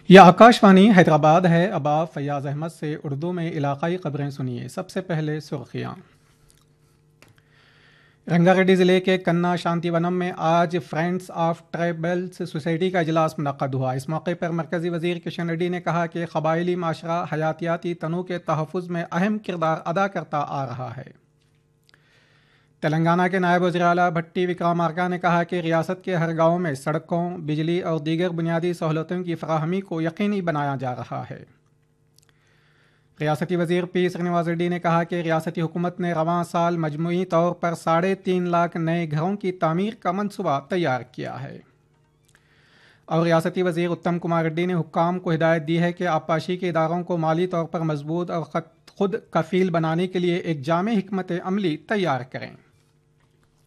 यह आकाशवाणी हैदराबाद है। अब आप फैयाज़ अहमद से उर्दू में इलाकाई खबरें सुनिए। सबसे पहले सुर्खियाँ। रंगारेड्डी ज़िले के कन्ना शांतिवनम में आज फ्रेंड्स ऑफ ट्राइबल्स सोसाइटी का इजलास मुनक्कद हुआ। इस मौके पर मरकज़ी वज़ीर किशन रेड्डी ने कहा कि क़बायली माशरा हयातियाती तनों के तहफ़्फ़ुज़ में अहम किरदार अदा करता आ रहा है। तेलंगाना के नायब वज़ीर आला भट्टी विक्रमार्का ने कहा कि रियासत के हर गाँव में सड़कों, बिजली और दीगर बुनियादी सहूलतों की फ़राहमी को यकीनी बनाया जा रहा है। रियासती वज़ीर पी श्रीनिवास रेड्डी ने कहा कि रियासती हुकूमत ने रवां साल मजमूई तौर पर 3.5 लाख नए घरों की तामीर का मनसूबा तैयार किया है। और रियासती वज़ीर उत्तम कुमार रेड्डी ने हुक्काम को हिदायत दी है कि आबपाशी के इदारों को माली तौर पर मजबूत और खुद कफील बनाने के लिए एक जामे हिकमत अमली तैयार करें।